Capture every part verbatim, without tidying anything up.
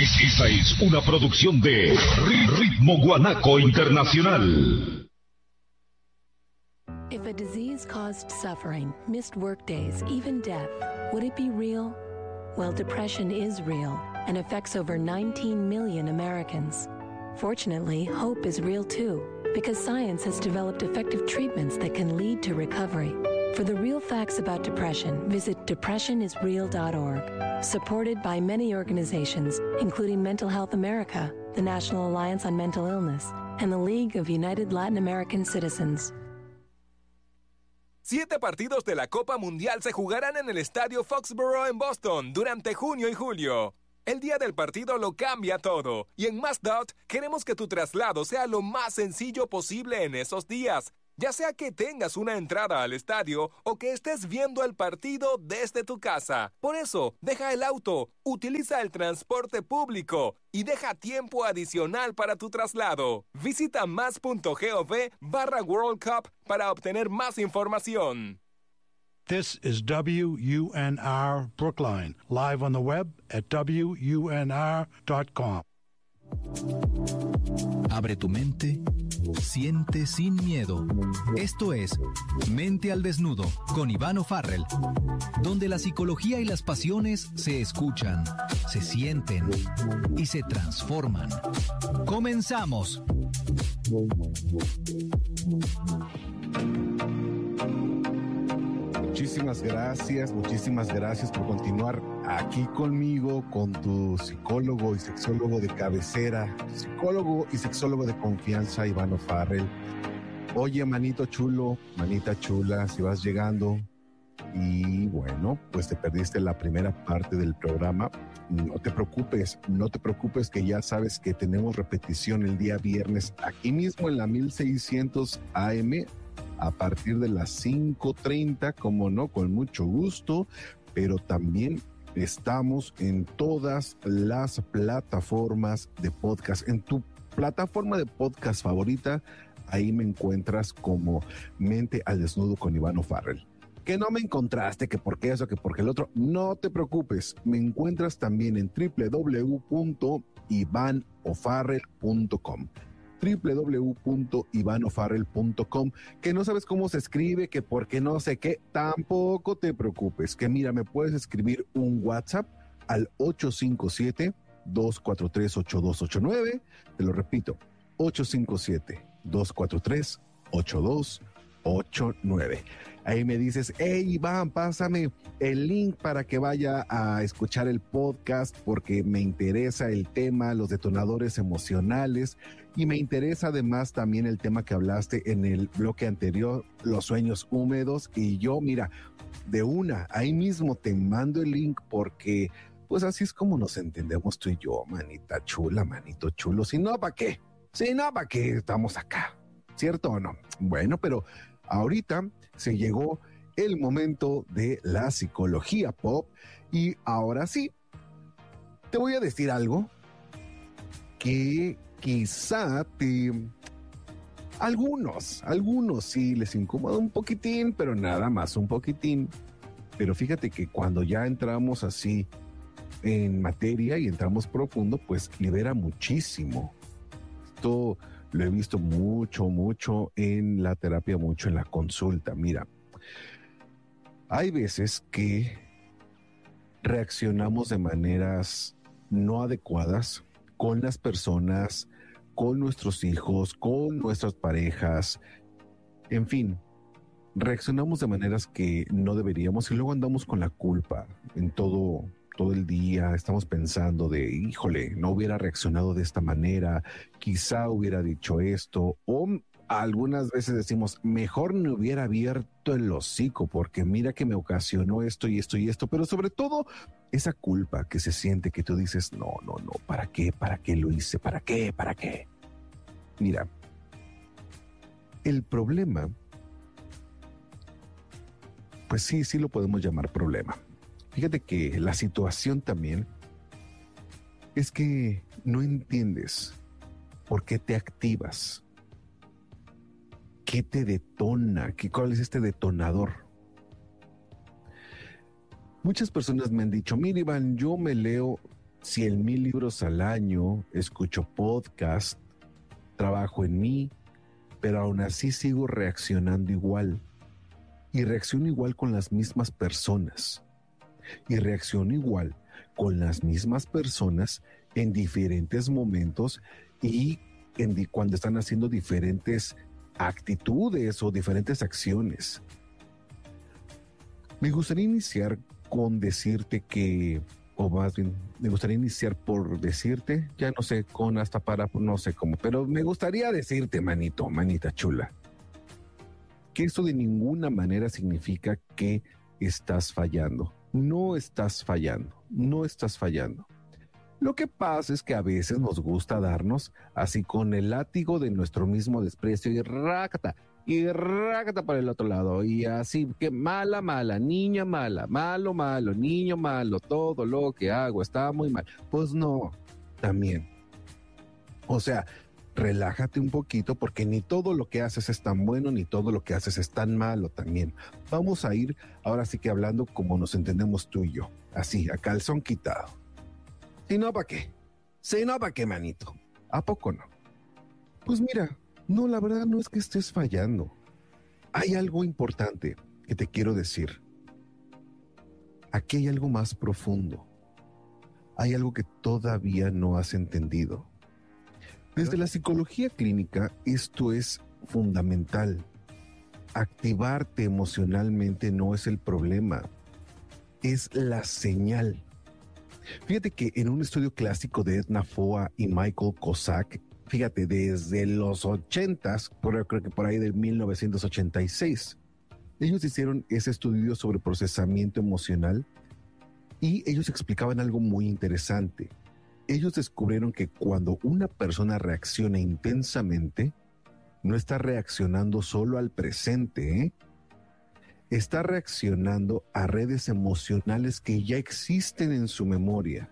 Esta es una producción de Ritmo Guanaco Internacional. If a disease caused suffering, missed workdays, even death, would it be real? Well, depression is real and affects over nineteen million Americans. Fortunately, hope is real too, because science has developed effective treatments that can lead to recovery. For the real facts about depression, visit depression is real dot org. Supported by many organizations, including Mental Health America, the National Alliance on Mental Illness, and the League of United Latin American Citizens. Siete partidos de la Copa Mundial se jugarán en el Estadio Foxborough en Boston durante junio y julio. El día del partido lo cambia todo, y en MassDOT queremos que tu traslado sea lo más sencillo posible en esos días, ya sea que tengas una entrada al estadio o que estés viendo el partido desde tu casa. Por eso, deja el auto, utiliza el transporte público y deja tiempo adicional para tu traslado. Visita más.gov barra World Cup para obtener más información. This is W U N R Brookline, live on the web at W U N R dot com. Abre tu mente, siente sin miedo. Esto es Mente al Desnudo con Iván O'Farrell, donde la psicología y las pasiones se escuchan, se sienten y se transforman. ¡Comenzamos! Muchísimas gracias, muchísimas gracias por continuar aquí conmigo, con tu psicólogo y sexólogo de cabecera, psicólogo y sexólogo de confianza, Iván O'Farrell. Oye, manito chulo, manita chula, si vas llegando y bueno, pues te perdiste la primera parte del programa, no te preocupes, no te preocupes que ya sabes que tenemos repetición el día viernes aquí mismo en la mil seiscientos A M a partir de las cinco treinta, como no, con mucho gusto, pero también estamos en todas las plataformas de podcast. En tu plataforma de podcast favorita, ahí me encuentras como Mente al Desnudo con Iván O'Farrell. Que no me encontraste, que por qué eso, que por qué el otro, no te preocupes, me encuentras también en doble u doble u doble u punto iván o'farrell punto com. doble u doble u doble u punto iván o'farrell punto com, que no sabes cómo se escribe, que porque no sé qué, tampoco te preocupes, que mira, me puedes escribir un WhatsApp al ocho cinco siete, dos cuatro tres, ocho dos ocho nueve, te lo repito, ocho cinco siete, dos cuatro tres, ocho dos ocho nueve. Ahí me dices, hey Iván, pásame el link para que vaya a escuchar el podcast porque me interesa el tema, los detonadores emocionales, y me interesa además también el tema que hablaste en el bloque anterior, los sueños húmedos, y yo, mira, de una, ahí mismo te mando el link porque pues así es como nos entendemos tú y yo, manita chula, manito chulo, si no, ¿para qué? Si no, ¿para qué estamos acá? ¿Cierto o no? Bueno, pero ahorita se llegó el momento de la psicología pop y ahora sí, te voy a decir algo que quizá te... Algunos, algunos sí les incomoda un poquitín, pero nada más un poquitín. Pero fíjate que cuando ya entramos así en materia y entramos profundo, pues libera muchísimo. Esto lo he visto mucho, mucho en la terapia, mucho en la consulta. Mira, hay veces que reaccionamos de maneras no adecuadas con las personas, con nuestros hijos, con nuestras parejas, en fin, reaccionamos de maneras que no deberíamos y luego andamos con la culpa en todo, todo el día. Estamos pensando de, híjole, no hubiera reaccionado de esta manera, quizá hubiera dicho esto, o algunas veces decimos, mejor no hubiera abierto el hocico porque mira que me ocasionó esto y esto y esto, pero sobre todo esa culpa que se siente, que tú dices, no, no, no, ¿para qué? ¿Para qué lo hice? ¿Para qué? ¿Para qué? Mira, el problema, pues sí, sí lo podemos llamar problema. Fíjate que la situación también es que no entiendes por qué te activas. ¿Qué te detona? ¿Qué, ¿Cuál es este detonador? Muchas personas me han dicho, mira Iván, yo me leo cien mil libros al año, escucho podcast, trabajo en mí, pero aún así sigo reaccionando igual. Y reacciono igual con las mismas personas. Y reacciono igual con las mismas personas en diferentes momentos y en, cuando están haciendo diferentes actitudes o diferentes acciones. Me gustaría iniciar con decirte que, o más bien, me gustaría iniciar por decirte, ya no sé, con hasta para, no sé cómo, pero me gustaría decirte, manito, manita chula, que esto de ninguna manera significa que estás fallando. No estás fallando, no estás fallando. Lo que pasa es que a veces nos gusta darnos así con el látigo de nuestro mismo desprecio y rácata, y rácata para el otro lado, y así que mala, mala, niña mala, malo, malo, niño malo, todo lo que hago está muy mal. Pues no, también. O sea, relájate un poquito porque ni todo lo que haces es tan bueno, ni todo lo que haces es tan malo también. Vamos a ir ahora sí que hablando como nos entendemos tú y yo, así, a calzón quitado. Si no, ¿para qué? Si no, ¿para qué, manito? ¿A poco no? Pues mira, no, la verdad no es que estés fallando. Hay algo importante que te quiero decir. Aquí hay algo más profundo. Hay algo que todavía no has entendido. Desde la psicología clínica, esto es fundamental. Activarte emocionalmente no es el problema, es la señal. Fíjate que en un estudio clásico de Edna Foa y Michael Kozak, fíjate, desde los ochentas, por, creo que por ahí de mil novecientos ochenta y seis, ellos hicieron ese estudio sobre procesamiento emocional y ellos explicaban algo muy interesante. Ellos descubrieron que cuando una persona reacciona intensamente, no está reaccionando solo al presente, ¿eh? Está reaccionando a redes emocionales que ya existen en su memoria.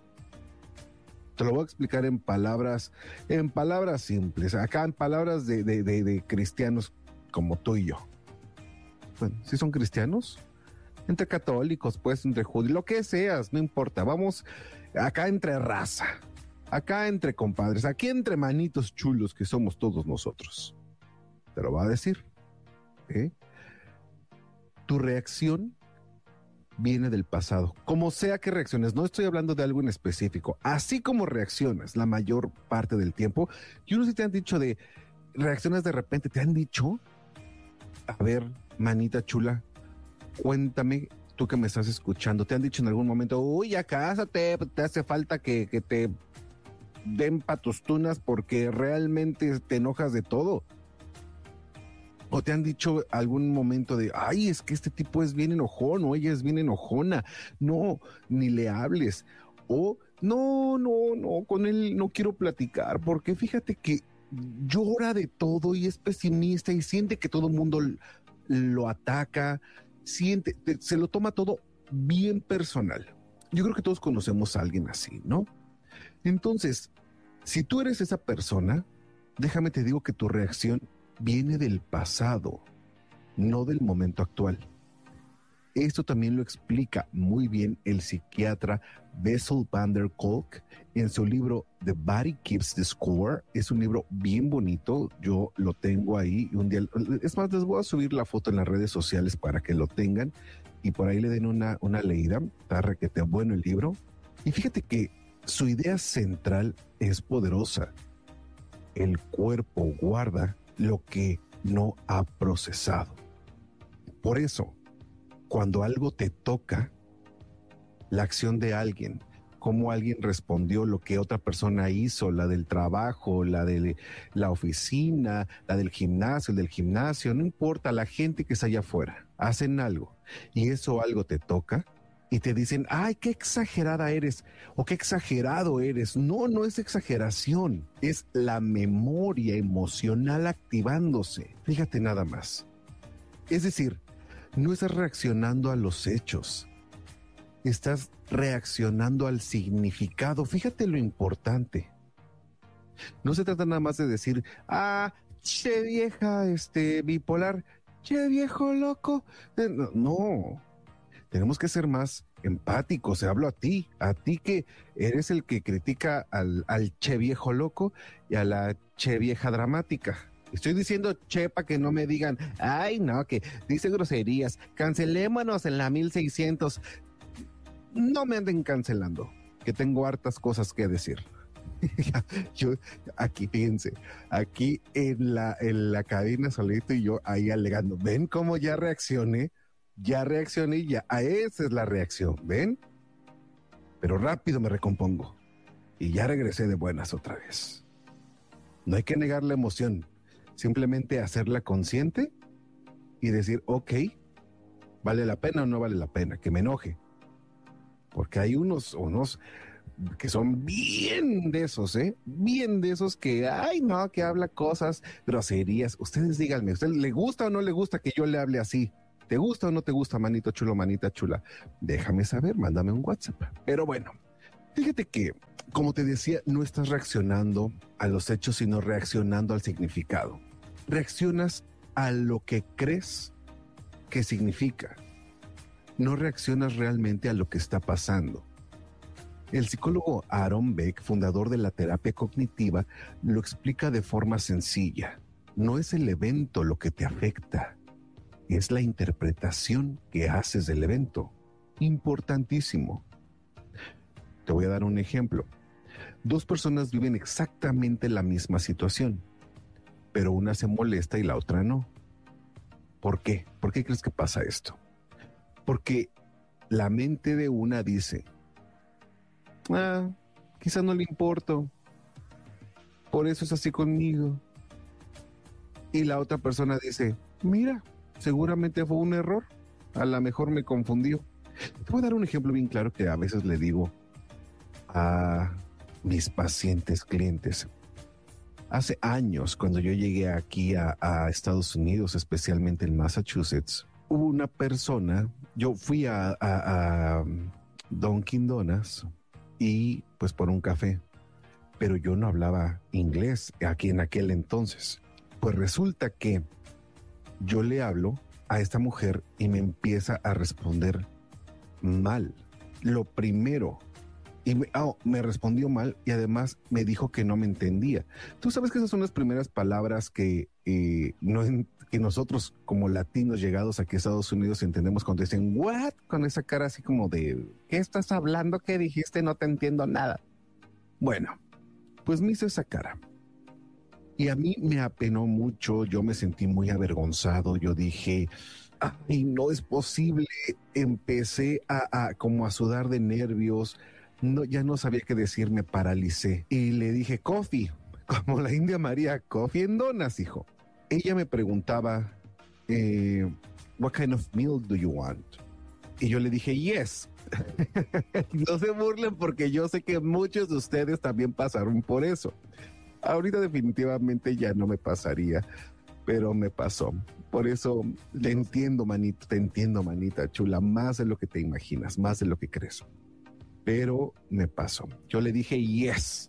Te lo voy a explicar en palabras, en palabras simples, acá en palabras de, de, de, de cristianos como tú y yo. Bueno, ¿sí son cristianos? Entre católicos, pues, entre judíos, lo que seas, no importa. Vamos acá entre raza, acá entre compadres, aquí entre manitos chulos que somos todos nosotros. Te lo voy a decir, ¿eh? Tu reacción viene del pasado. Como sea que reacciones, no estoy hablando de algo en específico. Así como reaccionas la mayor parte del tiempo, y uno sí te han dicho de, reaccionas de repente, te han dicho, a ver, manita chula, cuéntame, tú que me estás escuchando, te han dicho en algún momento, uy, ya cásate, te hace falta que, que te den pa' tus tunas porque realmente te enojas de todo. O te han dicho algún momento de, ay, es que este tipo es bien enojón, o ella es bien enojona. No, ni le hables. O, no, no, no, con él no quiero platicar, porque fíjate que llora de todo y es pesimista y siente que todo el mundo lo ataca, siente, se lo toma todo bien personal. Yo creo que todos conocemos a alguien así, ¿no? Entonces, si tú eres esa persona, déjame te digo que tu reacción viene del pasado, no del momento actual. Esto también lo explica muy bien el psiquiatra Bessel van der Kolk en su libro The Body Keeps the Score. Es un libro bien bonito, yo lo tengo ahí. Un día, es más, les voy a subir la foto en las redes sociales para que lo tengan y por ahí le den una, una leída. Está requete bueno el libro. Y fíjate que su idea central es poderosa. El cuerpo guarda lo que no ha procesado. Por eso, cuando algo te toca, la acción de alguien, cómo alguien respondió, lo que otra persona hizo, la del trabajo, la de la oficina, la del gimnasio, el del gimnasio, no importa, la gente que está allá afuera, hacen algo y eso algo te toca y te dicen, ay, qué exagerada eres o qué exagerado eres. No, no es exageración, es la memoria emocional activándose. Fíjate nada más. Es decir, no estás reaccionando a los hechos, estás reaccionando al significado. Fíjate lo importante. No se trata nada más de decir, ah, che vieja, este, bipolar, che viejo loco. No, no. Tenemos que ser más empático, se hablo a ti, a ti que eres el que critica al, al che viejo loco y a la che vieja dramática. Estoy diciendo che para que no me digan, ay no, que dice groserías, cancelémonos en la mil seiscientos. No me anden cancelando, que tengo hartas cosas que decir. Yo aquí, fíjense, aquí en la, en la cabina solito y yo ahí alegando, ven cómo ya reaccioné, ya reaccioné, ya, a esa es la reacción, ven, pero rápido me recompongo y ya regresé de buenas otra vez. No hay que negar la emoción, simplemente hacerla consciente y decir, ok, ¿vale la pena o no vale la pena? Que me enoje, porque hay unos, unos que son bien de esos, ¿eh? Bien de esos que, ay, no, que habla cosas, groserías. Ustedes díganme, ¿a usted le gusta o no le gusta que yo le hable así? ¿Te gusta o no te gusta, manito chulo, manita chula? Déjame saber, mándame un WhatsApp. Pero bueno, fíjate que, como te decía, no estás reaccionando a los hechos, sino reaccionando al significado. Reaccionas a lo que crees que significa. No reaccionas realmente a lo que está pasando. El psicólogo Aaron Beck, fundador de la terapia cognitiva, lo explica de forma sencilla. No es el evento lo que te afecta, es la interpretación que haces del evento. Importantísimo. Te voy a dar un ejemplo. Dos personas viven exactamente la misma situación, pero una se molesta y la otra no. ¿Por qué? ¿Por qué crees que pasa esto? Porque la mente de una dice, ah, quizás no le importo, por eso es así conmigo. Y la otra persona dice, mira, seguramente fue un error, a lo mejor me confundió. Te voy a dar un ejemplo bien claro que a veces le digo a mis pacientes, clientes. Hace años, cuando yo llegué aquí a, a Estados Unidos, especialmente en Massachusetts, hubo una persona, yo fui a, a, a Dunkin' Donuts y pues por un café, pero yo no hablaba inglés aquí en aquel entonces. Pues resulta que yo le hablo a esta mujer y me empieza a responder mal. Lo primero, y me, oh, me respondió mal y además me dijo que no me entendía. Tú sabes que esas son las primeras palabras que, eh, no, que nosotros como latinos llegados aquí a Estados Unidos entendemos cuando dicen what, con esa cara así como de ¿qué estás hablando? ¿Qué dijiste? No te entiendo nada. Bueno, pues me hizo esa cara. Y a mí me apenó mucho, yo me sentí muy avergonzado, yo dije, ay, no es posible, empecé a, a como a sudar de nervios, no, ya no sabía qué decir, me paralicé. Y le dije, coffee, como la India María, coffee and donuts, hijo. Ella me preguntaba, eh, what kind of meal do you want? Y yo le dije, yes. No se burlen porque yo sé que muchos de ustedes también pasaron por eso. Ahorita definitivamente ya no me pasaría, pero me pasó. Por eso te entiendo, manito, te entiendo, manita chula, más de lo que te imaginas, más de lo que crees. Pero me pasó. Yo le dije yes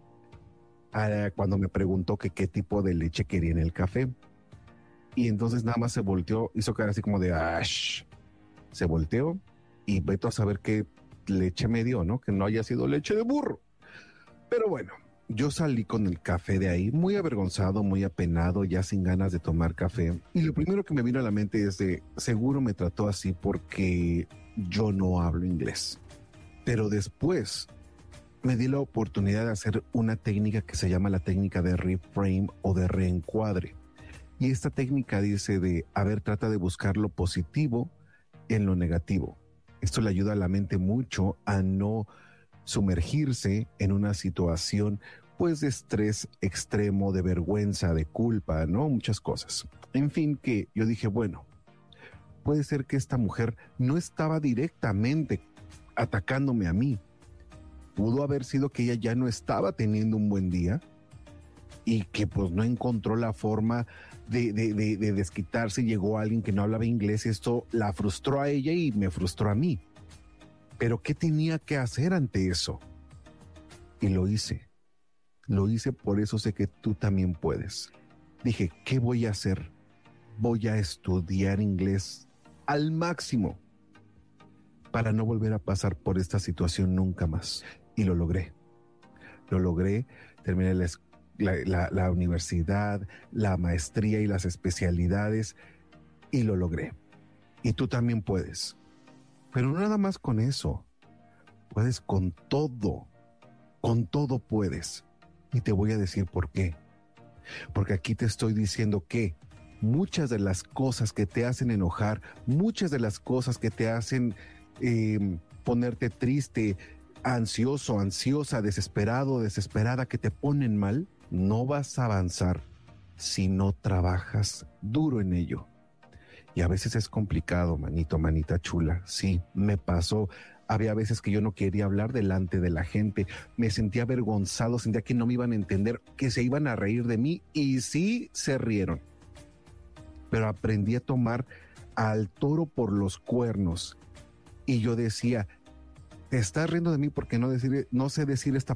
a, cuando me preguntó que qué tipo de leche quería en el café. Y entonces nada más se volteó, hizo cara así como de ash. Se volteó y vete a saber qué leche me dio, ¿no? Que no haya sido leche de burro. Pero bueno. Yo salí con el café de ahí, muy avergonzado, muy apenado, ya sin ganas de tomar café. Y lo primero que me vino a la mente es de, seguro me trató así porque yo no hablo inglés. Pero después me di la oportunidad de hacer una técnica que se llama la técnica de reframe o de reencuadre. Y esta técnica dice de, a ver, trata de buscar lo positivo en lo negativo. Esto le ayuda a la mente mucho a no sumergirse en una situación pues de estrés extremo, de vergüenza, de culpa, ¿no? Muchas cosas. En fin, que yo dije, bueno, puede ser que esta mujer no estaba directamente atacándome a mí. Pudo haber sido que ella ya no estaba teniendo un buen día y que pues no encontró la forma de, de, de, de desquitarse. Llegó alguien que no hablaba inglés y esto la frustró a ella y me frustró a mí. Pero ¿qué tenía que hacer ante eso? Y lo hice. Lo hice, por eso sé que tú también puedes. Dije, ¿qué voy a hacer? Voy a estudiar inglés al máximo. para no volver a pasar por esta situación nunca más. Y lo logré. Lo logré, terminé la, la, la, la universidad, la maestría y las especialidades, y lo logré. Y tú también puedes. Pero no nada más con eso. Puedes con todo. Con todo puedes. Y te voy a decir por qué. Porque aquí te estoy diciendo que muchas de las cosas que te hacen enojar, muchas de las cosas que te hacen eh, ponerte triste, ansioso, ansiosa, desesperado, desesperada, que te ponen mal, no vas a avanzar si no trabajas duro en ello. Y a veces es complicado, manito, manita chula. Sí, me pasó. Había veces que yo no quería hablar delante de la gente. Me sentía avergonzado, sentía que no me iban a entender, que se iban a reír de mí, y sí se rieron. Pero aprendí a tomar al toro por los cuernos. Y yo decía, te estás riendo de mí porque no, decir, no sé decir esta